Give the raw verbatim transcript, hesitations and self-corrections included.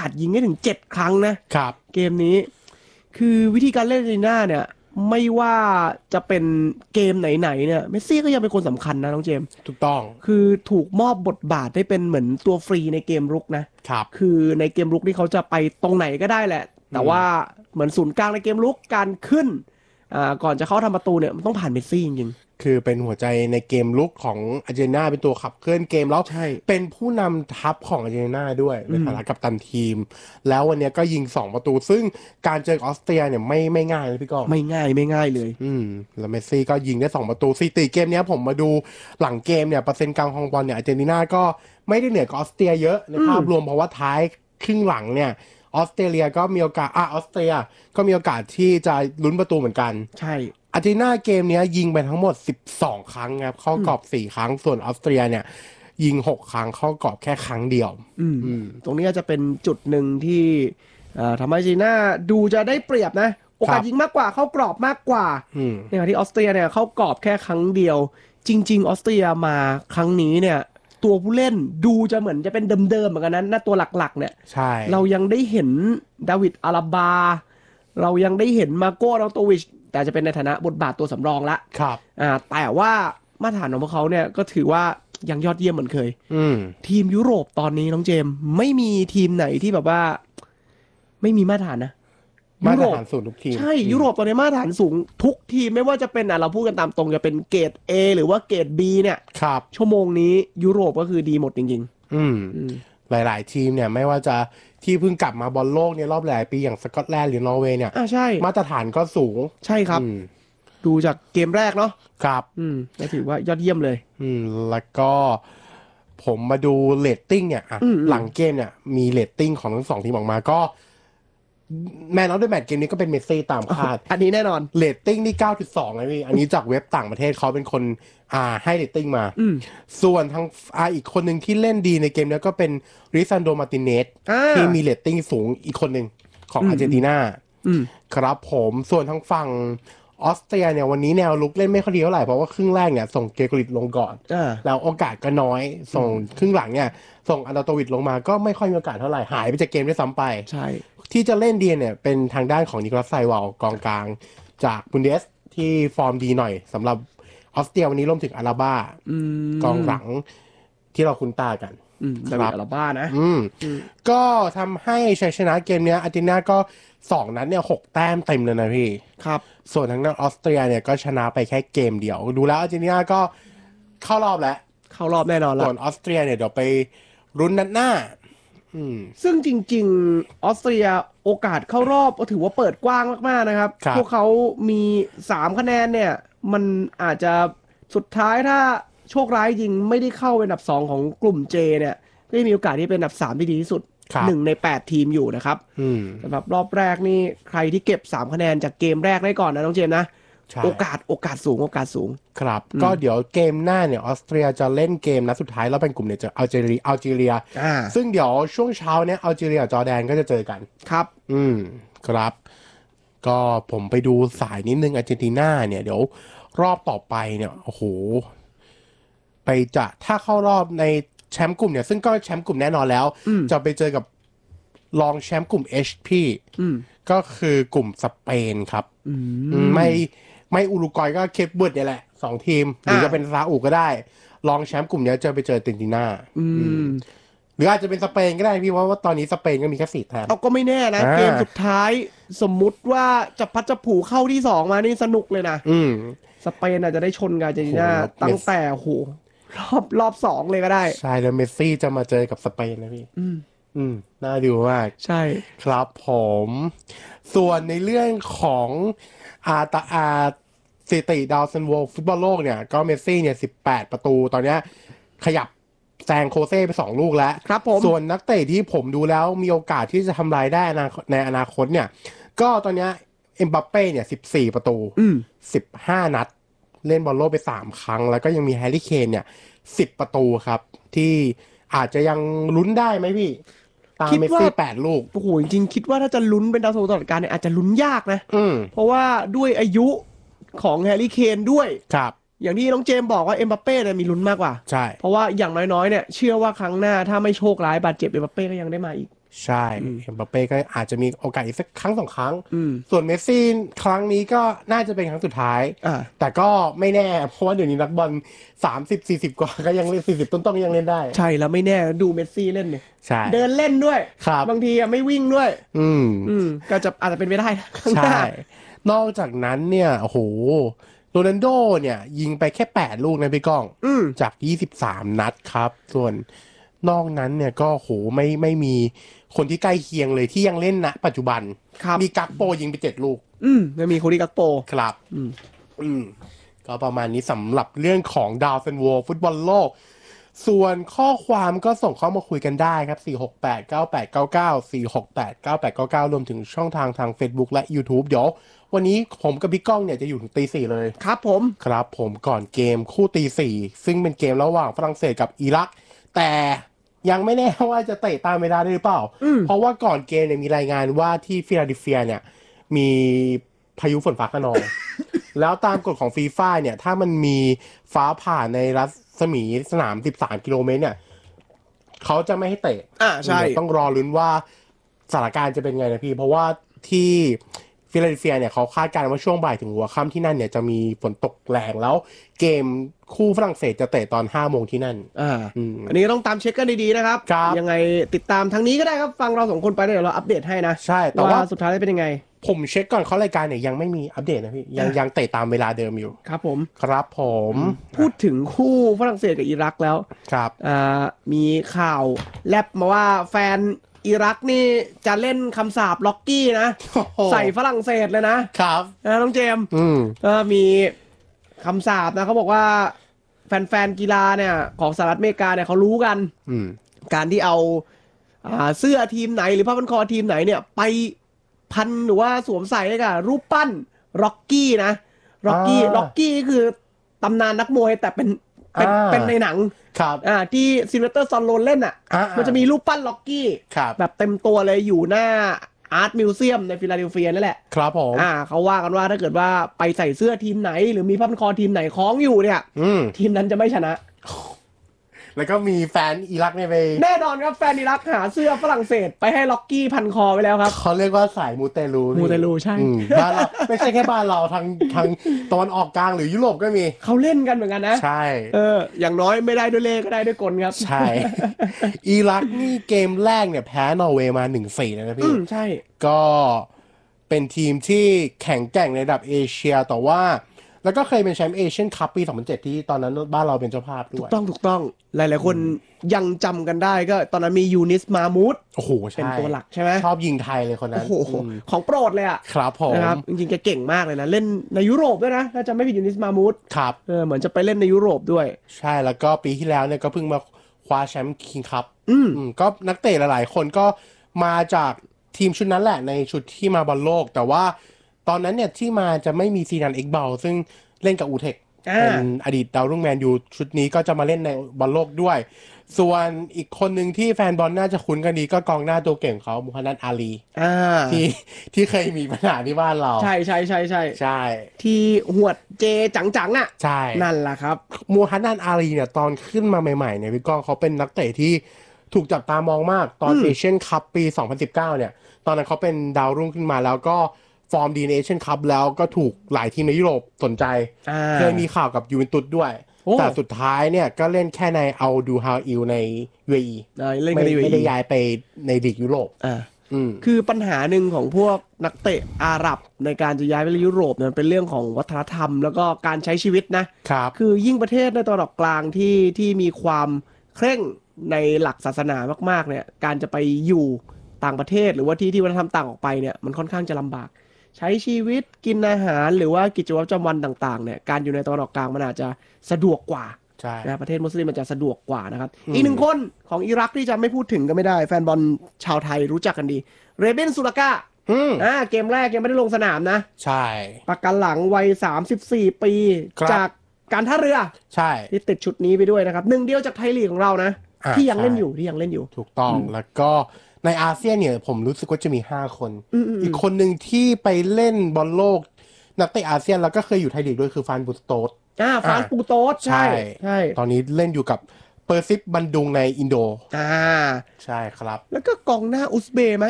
าสยิงได้ถึงเจ็ดครั้งนะครับเกมนี้คือวิธีการเล่นอาร์เจนตินาเนี่ยไม่ว่าจะเป็นเกมไหนๆเนี่ยเมสซี่ก็ยังเป็นคนสำคัญนะน้องเจมส์ถูกต้องคือถูกมอบบทบาทได้เป็นเหมือนตัวฟรีในเกมรุกนะครับคือในเกมรุกนี่เขาจะไปตรงไหนก็ได้แหละแต่ว่าเหมือนศูนย์กลางในเกมรุกการขึ้นอ่าก่อนจะเข้าทำประตูเนี่ยมันต้องผ่านเมสซี่จริงๆคือเป็นหัวใจในเกมลุกของอาร์เจนตินาเป็นตัวขับเคลื่อนเกมแล้วเป็นผู้นำทัพของอาร์เจนตินาด้วยในฐานะกัปตันทีมแล้ววันนี้ก็ยิงสองประตูซึ่งการเจอออสเตรียเนี่ยไม่ไม่ง่ายเลยพี่ก้องไม่ง่ายไม่ง่ายเลยอืมแล้วเมสซี่ก็ยิงได้สองประตูสถิติเกมนี้ผมมาดูหลังเกมเนี่ยเปอร์เซ็นต์การครองบอลเนี่ยอาร์เจนตินาก็ไม่ได้เหนือกว่าออสเตรียเยอะในภาพรวมเพราะว่าท้ายครึ่งหลังเนี่ยออสเตรเลียก็มีโอกาสอ่ะออสเตรียก็มีโอกาสที่จะลุ้นประตูเหมือนกันใช่อาร์เจนตินาเกมนี้ยิงไปทั้งหมดสิบสองครั้งครับเข้ากรอบสี่ครั้งส่วนออสเตรียเนี่ยยิงหกครั้งเข้ากรอบแค่ครั้งเดียวอืมตรงนี้จะเป็นจุดหนึ่งที่ทำให้อาร์เจนตินาดูจะได้เปรียบนะโอกาสยิงมากกว่าเข้ากรอบมากกว่าในขณะที่ออสเตรียเนี่ยเข้ากรอบแค่ครั้งเดียวจริงๆออสเตรียมาครั้งนี้เนี่ยตัวผู้เล่นดูจะเหมือนจะเป็นเดิมๆเหมือนกันนะหน้าตัวหลักๆเนี่ยใช่เรายังได้เห็นดาวิดอาราบาเรายังได้เห็นมาโก้ดาวโตวิชแต่จะเป็นในฐานะบทบาทตัวสำรองละครับอ่าแต่ว่ามาตรฐานของพวกเขาเนี่ยก็ถือว่ายังยอดเยี่ยมเหมือนเคยอืมทีมยุโรปตอนนี้น้องเจมไม่มีทีมไหนที่แบบว่าไม่มีมาตรฐานนะมาตรฐานสูงทุกทีมใช่ยุโรปตอนนี้มาตรฐานสูงทุกทีมไม่ว่าจะเป็นอ่ะเราพูดกันตามตรงจะเป็นเกรด A หรือว่าเกรด B เนี่ยครับชั่วโมงนี้ยุโรปก็คือดีหมดจริงๆอืมหลายๆทีมเนี่ยไม่ว่าจะที่เพิ่งกลับมาบอลโลกในรอบหลายปีอย่างสกอตแลนด์หรือนอร์เวย์เนี่ยอ่าใช่มาตรฐานก็สูงใช่ครับดูจากเกมแรกเนาะครับอืมก็ถือว่ายอดเยี่ยมเลยอืมแล้วก็ผมมาดูเรตติ้งเนี่ยอ่ะหลังเกมเนี่ยมีเรตติ้งของทั้งสองทีมออกมาก็แมนออฟเดอะแมตช์เกมนี้ก็เป็นเมสซี่ตามคาดอันนี้แน่นอนเรตติ้งนี่ เก้าจุดสอง นะพี่อันนี้จากเว็บต่างประเทศเขาเป็นคนอ่าให้เรตติ้งมาส่วนทางอ่าอีกคนหนึ่งที่เล่นดีในเกมนี้ก็เป็นริซันโดมาติเนสที่มีเรตติ้งสูงอีกคนหนึ่งของอาร์เจนตินาครับผมส่วนทางฝั่งออสเตรียเนี่ยวันนี้แนวลุกเล่นไม่ค่อยดีเท่าไหร่เพราะว่าครึ่งแรกเนี่ยส่งเกโกริตลงก่อนแล้วโอกาสก็น้อยส่งครึ่งหลังเนี่ยส่งอันดาโตวิชลงมาก็ไม่ค่อยมีโอกาสเท่าไหร่หายไปจากเกมด้วยซ้ำไปใช่ที่จะเล่นดีเนี่ยเป็นทางด้านของนิโคลัสไซวาลกองกลางจากบุนเดสที่ฟอร์มดีหน่อยสำหรับออสเตรียวันนี้รวมถึงอาราบ้ากองหลังที่เราคุ้นตากันครับอาราบ้านะก็ทำให้ชัยชนะเกมนี้อาร์เจนตินาก็สองนัดเนี่ยหกแต้มเต็มเลยนะพี่ครับส่วนทางด้านออสเตรียเนี่ยก็ชนะไปแค่เกมเดียวดูแล้วอาร์เจนตินาก็เข้ารอบแล้วเข้ารอบแน่นอนแล้วส่วนออสเตรียเนี่ยเดี๋ยวไปรุ้นนัดหน้าซึ่งจริงๆออสเตรียโอกาสเข้ารอบก็ถือว่าเปิดกว้างมากๆนะครับพวกเขามีสามคะแนนเนี่ยมันอาจจะสุดท้ายถ้าโชคร้ายจริงไม่ได้เข้าเป็นอันดับสองของกลุ่ม J เนี่ยก็มีโอกาสที่เป็นอันดับสามที่ดีที่สุดหนึ่งในแปดทีมอยู่นะครับสำหรับรอบแรกนี่ใครที่เก็บสามคะแนนจากเกมแรกได้ก่อนนะน้องเจมนะโอกาสโอกาสสูงโอกาสสูงครับก็เดี๋ยวเกมหน้าเนี่ยออสเตรียจะเล่นเกมนัดสุดท้ายแล้วเป็นกลุ่มเนี่ยจะอัลจีเรียอัลจีเรียซึ่งเดี๋ยวช่วงเช้าเนี่ยอัลจีเรียจอร์แดนก็จะเจอกันครับอืมครับก็ผมไปดูสายนิดนึงอาร์เจนตินาเนี่ยเดี๋ยวรอบต่อไปเนี่ยโอ้โหไปจะถ้าเข้ารอบในแชมป์กลุ่มเนี่ยซึ่งก็แชมป์กลุ่มแน่นอนแล้วจะไปเจอกับรองแชมป์กลุ่ม H พี่ก็คือกลุ่มสเปนครับไม่ไม่อุรุกวัยก็เคปเวิร์ดเนี่ยแหละสองทีมหรือจะเป็นซาอุก็ได้รองแชมป์กลุ่มนี้จะไปเจออาร์เจนตินาหรืออาจจะเป็นสเปนก็ได้พี่ว่าว่าตอนนี้สเปนก็มีแค่สี่แต้มเอาก็ไม่แน่นะเกมสุดท้ายสมมุติว่าจะพัดจะผูเข้าที่สองมานี่สนุกเลยนะสเปนอาจจะได้ชนกับอาร์เจนตินาตั้งแต่โหรอบรอบสองเลยก็ได้ใช่แล้วเมสซี่จะมาเจอกับสเปนนะพี่อืมน่าดูมากใช่ครับผมส่วนในเรื่องของอาตาอาสถิติดาวซันโวฟุตบอลโลกเนี่ยก็เมสซี่เนี่ยสิบแปดประตูตอนนี้ขยับแซงโคเซ่ไปสองลูกแล้วครับผมส่วนนักเตะที่ผมดูแล้วมีโอกาสที่จะทำลายได้ในอนาคตเนี่ยก็ตอนนี้เอ็มบัปเป้เนี่ยสิบสี่ประตูสิบห้านัดเล่นบอลโลกไปสามครั้งแล้วก็ยังมีแฮร์รี่เคนเนี่ยสิบประตูครับที่อาจจะยังลุ้นได้ไหมพี่ตามเมสซี่แปดลูกโอ้โหจริงๆคิดว่าถ้าจะลุ้นเป็นดาวซันโวตลอดกาลเนี่ยอาจจะลุ้นยากนะเพราะว่าด้วยอายุของแฮร์รี่เคนด้วยครับอย่างที่น้องเจมบอกว่าเอ็มบัปเป้เนี่ยมีลุ้นมากกว่าใช่เพราะว่าอย่างน้อยๆเนี่ยเชื่อว่าครั้งหน้าถ้าไม่โชคร้ายบาดเจ็บเอ็มบัปเป้ก็ยังได้มาอีกใช่เอ็มบัปเป้ก็อาจจะมีโอกาสอีกสักครั้งสองครั้งอืมส่วนเมสซี่ครั้งนี้ก็น่าจะเป็นครั้งสุดท้ายอ่าแต่ก็ไม่แน่เพราะว่าเดี๋ยวนี้นักบอลสามสิบสี่สิบกว่าก็ยังเล่นสี่สิบต้นๆยังเล่นได้ใช่แล้วไม่แน่ดูเมสซี่เล่นเนี่ยใช่เดินเล่นด้วยครับบางทีอะไม่วิ่งด้วยอืมอืมก็จะอาจจะเป็นไปได้นะข้างหใช่น้านอกจากนั้นเนี่ยโอ้โหโรนัลโดเนี่ยยิงไปแค่แปดลูกนะพี่ก้องอืมจากยี่สิบสามนัดครับ ส่วนนอกนั้นเนี่ยก็โหไม่ไม่มีคนที่ใกล้เคียงเลยที่ยังเล่นณปัจจุบันครับมีกักโปยิงไปเจ็ดลูกอืมแล้วมีโคดิกักโปครับอืมอืมก็ประมาณนี้สำหรับเรื่องของดาวซันโวฟุตบอลโลก ส่วนข้อความก็ส่งเข้ามาคุยกันได้ครับ สี่ หก แปด เก้า แปด เก้า เก้า สี่ หก แปด เก้า แปด เก้า เก้า รวมถึงช่องทางทาง Facebook และ YouTube เดี๋ยววันนี้ผมกับพี่ก้องเนี่ยจะอยู่ถึงตีสี่เลยครับผมครับผมก่อนเกมคู่ตีสี่ซึ่งเป็นเกมระหว่างฝรั่งเศสกับอิรัก แต่ยังไม่แน่ว่าจะเตะตามเวลาได้หรือเปล่า เพราะว่าก่อนเกมเนี่ยมีรายงานว่าที่ฟิลาเดลเฟียเนี่ยมีพายุฝนฟ้าคะนอง แล้วตามกฎของฟีฟ่าเนี่ยถ้ามันมีฟ้าผ่าในรัศมีสนามสิบสามกิโลเมตรเนี่ยเขาจะไม่ให้เตะอ่าใช่เดี๋ยวต้องรอลุ้นว่าสถานการณ์จะเป็นไงนะพี่เพราะว่าที่ฟิลาเดลเฟียเนี่ยเขาคาดการณ์ว่าช่วงบ่ายถึงหัวค่ำที่นั่นเนี่ยจะมีฝนตกแรงแล้วเกมคู่ฝรั่งเศสจะเตะตอนห้าโมงที่นั่นอ่าอืมอันนี้ก็ต้องตามเช็คกันดีๆนะครับครับยังไงติดตามทางนี้ก็ได้ครับฟังเราสองคนไปเดี๋ยวเราอัปเดตให้นะใช่แต่ว่าสุดท้ายเป็นยังไงผมเช็คก่อนเขารายการเนี่ยยังไม่มีอัปเดตนะพี่ยังอ่ะยังเตะตามเวลาเดิมอยู่ครับผมครับผมพูดถึงคู่ฝรั่งเศสกับอิรักแล้วครับอ่ามีข่าวแลบมาว่าแฟนอิรักนี่จะเล่นคำสาปล็อกกี้นะ ใส่ฝรั่งเศสเลยนะครับนะน้องเจมส์อืมก็มีคำสาปนะเขาบอกว่าแฟนๆกีฬาเนี่ยของสหรัฐอเมริกาเนี่ยเขารู้กันอืมการที่เอาอ่าเสื้อทีมไหนหรือผ้าพันคอทีมไหนเนี่ยไปพันหรือว่าสวมใส่ให้กับรูปปั้นร็อกกี้นะร็อกกี้อ่าร็อกกี้คือตำนานนักมวยแต่เป็นเป็นอ่าเป็นในหนังครับอ่าที่ซิลเวสเตอร์ซอนโลนเล่นอ่ะอ่ามันจะมีรูปปั้นล็อกกี้ครับแบบเต็มตัวเลยอยู่หน้าอาร์ตมิวเซียมในฟิลาเดลเฟียนั่นแหละครับผมอ่าเขาว่ากันว่าถ้าเกิดว่าไปใส่เสื้อทีมไหน หรือมีผ้าพันคอทีมไหนคล้องอยู่เนี่ยอืมทีมนั้นจะไม่ชนะแล้วก็มีแฟนอิรักเนี่ยไปแน่นอนครับแฟนอิรักหาเสื้อฝรั่งเศสไปให้ล็อกกี้พันคอไว้แล้วครับเขาเรียกว่าสายมูเตลูมูเตลูใช่อืมบ้านเราไม่ใช่แค่บ้านเราทางทางตะวันออกกลางหรือยุโรปก็มีเขาเล่นกันเหมือนกันนะใช่เออ อย่างน้อยไม่ได้ด้วยเล่ห์ก็ได้ด้วยกลครับใช่ อิรักนี่เกมแรกเนี่ยแพ้นอร์เวย์มาหนึ่งสี่เลยนะอืพี่มใช่ก็เป็นทีมที่แข็งแกร่งในระดับเอเชียแต่ว่า แล้วก็เคยเป็นแชมป์เอเชียนคัพปีสองพันเจ็ดที่ตอนนั้นบ้านเราเป็นเจ้าภาพด้วยต้องถูกต้องหลายๆคนยังจำกันได้ก็ตอนนั้นมียูนิสมามูดโอ้โหเป็นใช่ตัวหลักใช่ไหมชอบยิงไทยเลยคนนั้นโอ้โหอืมของโปรดเลยอ่ะครับผมนะครับจริงๆแกเก่งมากเลยนะ เล่นในยุโรปด้วยนะถ้าจะไม่ผิดยูนิสมามูดครับเออเหมือนจะไปเล่นในยุโรปด้วยใช่แล้วก็ปีที่แล้วเนี่ยก็เพิ่งมาคว้าแชมป์คิงคัพอืมอืมก็นักเตะหลายๆ คนก็มาจากทีมชุดนั้นแหละในชุดที่มาบอลโลก แต่ว่าตอนนั้นเนี่ยที่มาจะไม่มีซีดานเอ็กเบลซึ่งเล่นกับอูเทคอ่าเป็นอดีตดาวรุ่งแมนยูชุดนี้ก็จะมาเล่นในบอลโลกด้วย ส่วนอีกคนหนึ่งที่แฟนบอลน่าจะคุ้นกันดีก็กองหน้าตัวเก่งเขามูฮัมหมัดอาลีอ่าที่ที่เคยมีปัญหาที่บ้านเราใช่ใช่ใช่ใช่ใช่ที่หวดเจจังๆอ่ะใช่นั่นแหละครับมูฮัมหมัดอาลีเนี่ยตอนขึ้นมาใหม่ๆเนี่ยพี่ก้องเขาเป็นนักเตะที่ถูกจับตามองมากตอนอืมเอเชียนคัพปีสองพันสิบเก้าเนี่ยตอนนั้นเขาเป็นดาวรุ่งขึ้นมาแล้วก็ฟอร์มดีในเอเชียนคัพแล้วก็ถูกหลายทีมในยุโรปสนใจอ่าเคยมีข่าวกับยูเวนตุสด้วยโอ้แต่สุดท้ายเนี่ยก็เล่นแค่ในเอาดูฮาอิลใน ยู เอ อีอ่าเล่นไม่กันในไม่ได้ย้ายไปในลีกยุโรปอ่าอืมคือปัญหาหนึ่งของพวกนักเตะอาหรับในการจะย้ายไปยุโรปเนี่ยเป็นเรื่องของวัฒนธรรม แล้วก็การใช้ชีวิตนะครับ คือยิ่งประเทศในตะวันออกกลางที่ที่มีความเคร่งในหลักศาสนามากๆเนี่ยการจะไปอยู่ต่างประเทศหรือว่าที่ที่วัฒนธรรมต่างออกไปเนี่ยมันค่อนข้างจะลำบาก ใช้ชีวิตกินอาหารหรือว่ากิจวัตรประจำวันต่างๆเนี่ยการอยู่ในตะวันออกกลางมันอาจจะสะดวกกว่าใช่นะประเทศมุสลิมมันจะสะดวกกว่านะครับอืมอีกหนึ่งคนของอิรักที่จะไม่พูดถึงก็ไม่ได้ แฟนบอลชาวไทยรู้จักกันดี เรเบนซูลากาอืมอ่าเกมแรกยังไม่ได้ลงสนามนะใช่ประกันหลังวัยสามสิบสี่ปีครับจากการท่าเรือใช่ที่ติดชุดนี้ไปด้วยนะครับหนึ่งเดียวจากไทยลีกของเรานะอ่าที่ยังเล่นใช่อยู่ที่ยังเล่นอยู่ถูกต้องแล้วก็ในอาเซียนเนี่ยผมรู้สึกว่าจะมีห้าคนอืมอืมอืมอีกคนหนึ่งที่ไปเล่นบอลโลกนักเตะอาเซียนแล้วก็เคยอยู่ไทยลีกด้วยคือฟานบุสโตสอ่าฟรานซ์ปูโตสใช่ใช่ตอนนี้เล่นอยู่กับโตเปอร์ซิปบันดุงในอินโดอ่าใช่ครับแล้วก็กองหน้าอุซเบย์ไหม